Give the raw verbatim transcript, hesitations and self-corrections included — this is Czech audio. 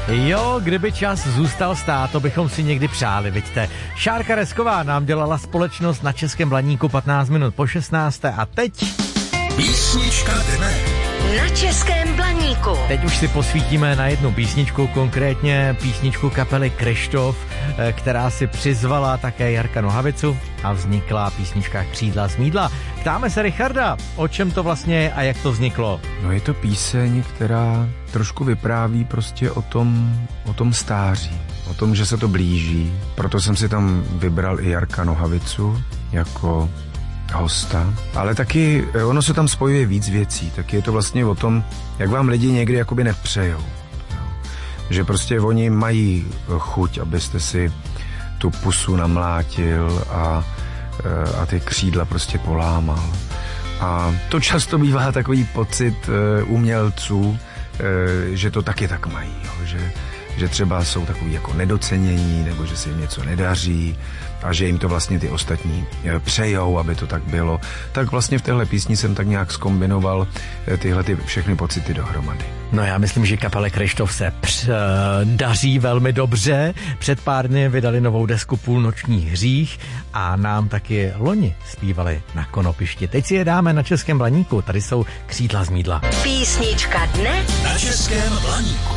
Jo, kdyby čas zůstal stát, to bychom si někdy přáli, vidíte. Šárka Resková nám dělala společnost na Českém Blaníku patnáct minut po šestnácté a teď... Písnička dne. Na Českém Blaníku. Teď už si posvítíme na jednu písničku, konkrétně písničku kapely Kryštof, která si přizvala také Jarka Nohavicu a vznikla písnička Křídla z mýdla. Ptáme se Richarda, o čem to vlastně je a jak to vzniklo. No je to píseň, která trošku vypráví prostě o tom, o tom stáří, o tom, že se to blíží. Proto jsem si tam vybral i Jarka Nohavicu jako hosta, ale taky ono se tam spojuje víc věcí, tak je to vlastně o tom, jak vám lidi někdy jakoby nepřejou. Jo. Že prostě oni mají chuť, abyste si tu pusu namlátil a, a ty křídla prostě polámal. A to často bývá takový pocit umělců, že to taky tak mají, jo. Že, že třeba jsou takový jako nedocenění, nebo že se jim něco nedaří a že jim to vlastně ty ostatní přejou, aby to tak bylo. Tak vlastně v téhle písni jsem tak nějak zkombinoval tyhle ty všechny pocity dohromady. No já myslím, že kapele Kryštof se př, daří velmi dobře. Před pár dny vydali novou desku Půlnoční hřích a nám taky loni zpívali na Konopišti. Teď si je dáme na Českém Blaníku. Tady jsou Křídla z mýdla. Písnička dne na Českém Blaníku.